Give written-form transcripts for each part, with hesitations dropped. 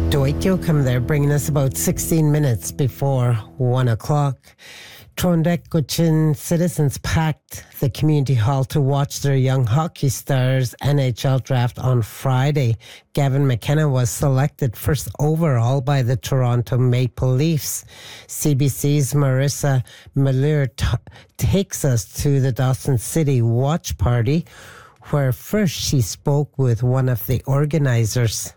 Dwight Yoakam there, bringing us about 16 minutes before 1 o'clock. Trondheim citizens packed the community hall to watch their young hockey stars NHL draft on Friday. Gavin McKenna was selected first overall by the Toronto Maple Leafs. CBC's Marissa Mallure takes us to the Dawson City watch party, where first she spoke with one of the organizers.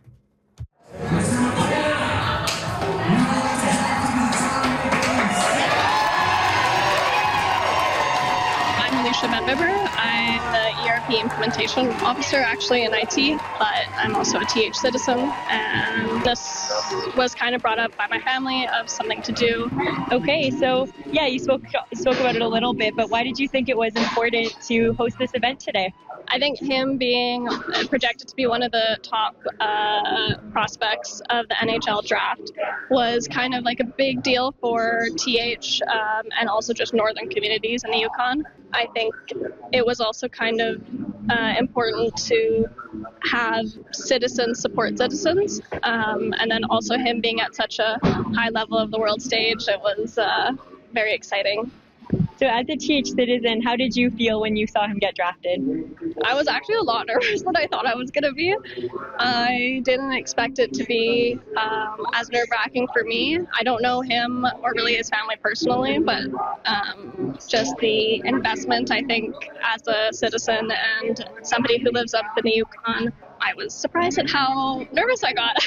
I'm the ERP implementation officer actually in IT, but I'm also a TH citizen, and this was kind of brought up by my family of something to do. Okay, so yeah, you spoke about it a little bit, but why did you think it was important to host this event today? I think him being projected to be one of the top prospects of the NHL draft was kind of like a big deal for TH and also just northern communities in the Yukon. I think it was also kind of important to have citizens support citizens, and then also him being at such a high level of the world stage, it was very exciting. So as a TH citizen, how did you feel when you saw him get drafted? I was actually a lot nervous than I thought I was going to be. I didn't expect it to be as nerve-wracking for me. I don't know him or really his family personally, but just the investment, I think, as a citizen and somebody who lives up in the Yukon, I was surprised at how nervous I got.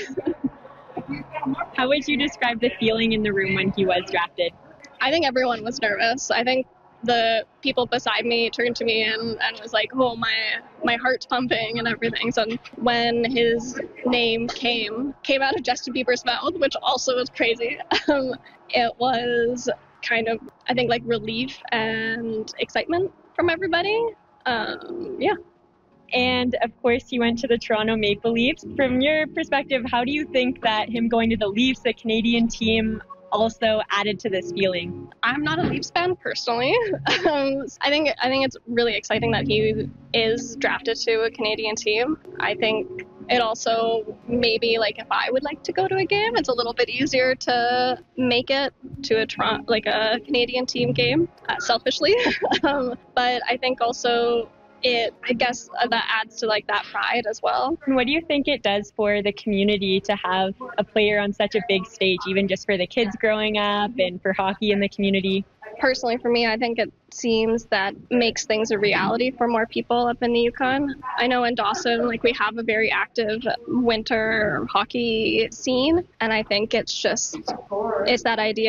How would you describe the feeling in the room when he was drafted? I think everyone was nervous. I think the people beside me turned to me and was like, oh, my heart's pumping and everything. So when his name came out of Justin Bieber's mouth, which also was crazy, it was kind of, I think, like relief and excitement from everybody. Yeah. And of course, you went to the Toronto Maple Leafs. From your perspective, how do you think that him going to the Leafs, the Canadian team, also added to this feeling? I'm not a Leafs fan personally. I think it's really exciting that he is drafted to a Canadian team. I think it also maybe, like, if I would like to go to a game, it's a little bit easier to make it to a Canadian team game, selfishly. But I think also I guess that adds to like that pride as well. And what do you think it does for the community to have a player on such a big stage, even just for the kids growing up and for hockey in the community? Personally, for me, I think it seems that makes things a reality for more people up in the Yukon. I know in Dawson, like, we have a very active winter hockey scene, and I think it's that idea